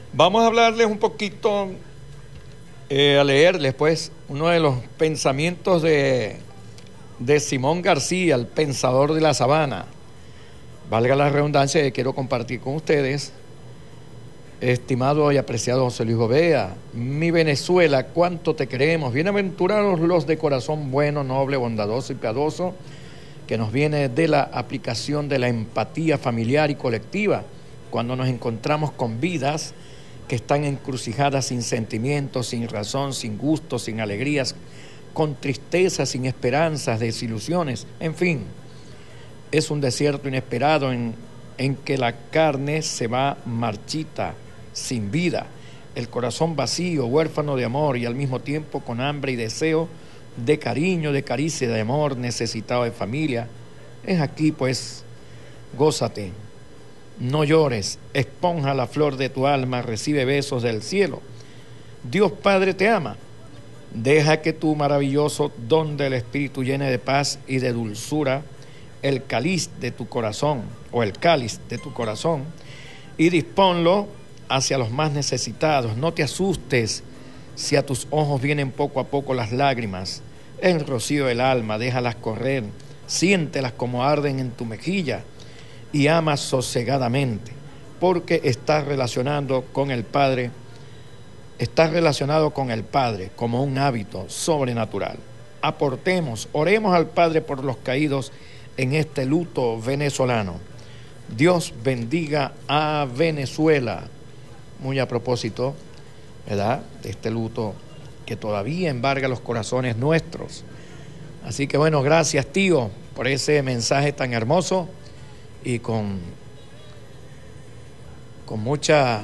Vamos a hablarles un poquito, a leerles pues, uno de los pensamientos de Simón García, el pensador de la sabana. Valga la redundancia que quiero compartir con ustedes. Estimado y apreciado José Luis Gobea, mi Venezuela, cuánto te queremos. Bienaventurados los de corazón bueno, noble, bondadoso y piadoso, que nos viene de la aplicación de la empatía familiar y colectiva, cuando nos encontramos con vidas que están encrucijadas sin sentimientos, sin razón, sin gusto, sin alegrías, con tristezas, sin esperanzas, desilusiones, en fin. Es un desierto inesperado en que la carne se va marchita, sin vida, el corazón vacío, huérfano de amor y al mismo tiempo con hambre y deseo de cariño, de caricia, de amor, necesitado de familia. Es aquí pues, gózate, no llores, esponja la flor de tu alma, recibe besos del cielo. Dios Padre te ama. Deja que tu maravilloso don del Espíritu llene de paz y de dulzura el cáliz de tu corazón, o el cáliz de tu corazón, y disponlo hacia los más necesitados. No te asustes si a tus ojos vienen poco a poco las lágrimas, el rocío del alma, déjalas correr, siéntelas como arden en tu mejilla, y ama sosegadamente, porque estás relacionado con el Padre como un hábito sobrenatural. Aportemos, oremos al Padre por los caídos en este luto venezolano. Dios bendiga a Venezuela. Muy a propósito, ¿verdad?, de este luto que todavía embarga los corazones nuestros. Así que bueno, gracias tío por ese mensaje tan hermoso y con mucha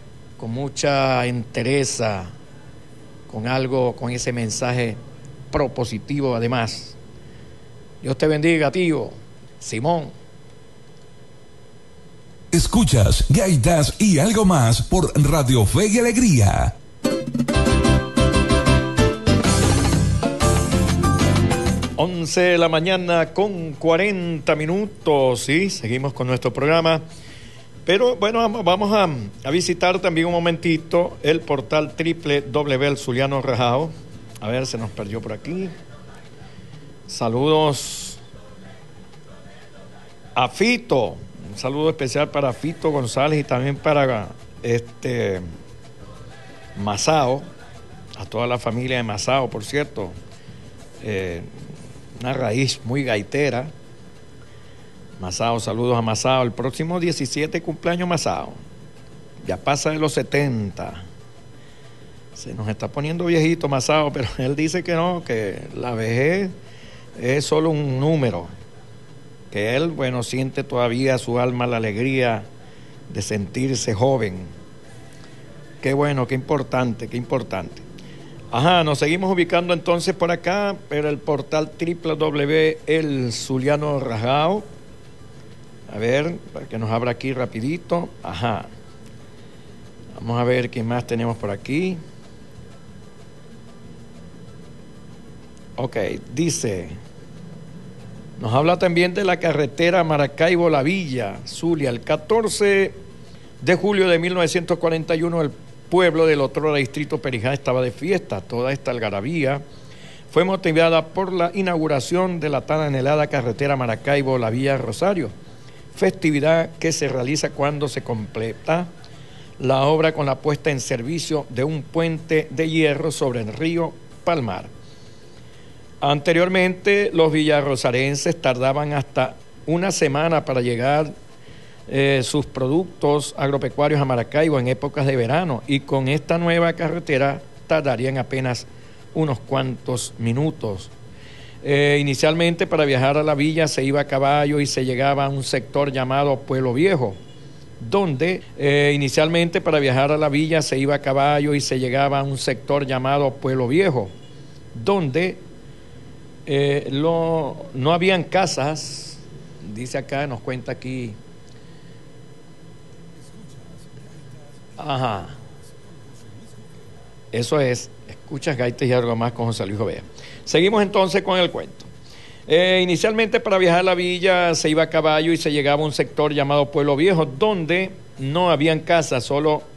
entereza, con ese mensaje propositivo además. Dios te bendiga, tío Simón. Escuchas Gaitas y algo más por Radio Fe y Alegría. Once de la mañana con 40 minutos. Sí, seguimos con nuestro programa. Pero bueno, vamos a visitar también un momentito el portal www Zuliano Rajao. A ver, se nos perdió por aquí. Saludos a Fito. Un saludo especial para Fito González y también para Masao, a toda la familia de Masao, por cierto. Una raíz muy gaitera. Masao, saludos a Masao. El próximo 17 cumpleaños Masao. Ya pasa de los 70. Se nos está poniendo viejito Masao, pero él dice que no, que la vejez es solo un número. Que él, bueno, siente todavía su alma la alegría de sentirse joven. Qué bueno, qué importante, qué importante. Ajá, nos seguimos ubicando entonces por acá, pero el portal www El Zuliano Rajao. A ver, para que nos abra aquí rapidito. Ajá. Vamos a ver qué más tenemos por aquí. Ok, dice... Nos habla también de la carretera Maracaibo-La Villa, Zulia. El 14 de julio de 1941, el pueblo del otrora distrito Perijá estaba de fiesta. Toda esta algarabía fue motivada por la inauguración de la tan anhelada carretera Maracaibo-La Villa-Rosario, festividad que se realiza cuando se completa la obra con la puesta en servicio de un puente de hierro sobre el río Palmar. Anteriormente, los villarrosarenses tardaban hasta una semana para llegar sus productos agropecuarios a Maracaibo en épocas de verano, y con esta nueva carretera tardarían apenas unos cuantos minutos. Inicialmente, para viajar a la villa se iba a caballo y se llegaba a un sector llamado Pueblo Viejo, donde no habían casas, dice acá, nos cuenta aquí. Ajá. Eso es, escuchas gaitas y algo más con José Luis Gobea. Seguimos entonces con el cuento. Inicialmente para viajar a la villa se iba a caballo y se llegaba a un sector llamado Pueblo Viejo, donde no habían casas, solo